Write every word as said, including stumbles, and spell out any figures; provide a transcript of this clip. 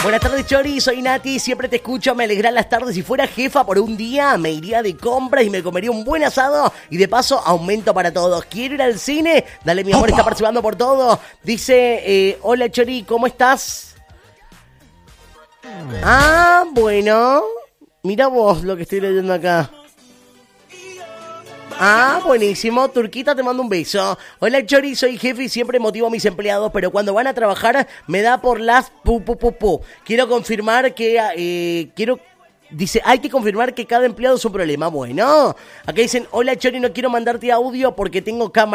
Buenas tardes, Chori, soy Nati, siempre te escucho, me alegra las tardes. Si fuera jefa por un día, me iría de compras y me comería un buen asado y de paso aumento para todos. ¿Quiero ir al cine? Dale, mi amor, ¡Opa! está participando por todo. Dice, eh, hola, Chori, ¿cómo estás? Ah, bueno, mira vos lo que estoy leyendo acá. Ah, buenísimo. Turquita, te mando un beso. Hola, Chori, soy jefe y siempre motivo a mis empleados, pero cuando van a trabajar me da por las pu, pu, pu, pu. Quiero confirmar que... Eh, quiero... Dice, hay que confirmar que cada empleado es un problema. Bueno, acá dicen, hola, Chori, no quiero mandarte audio porque tengo cámara.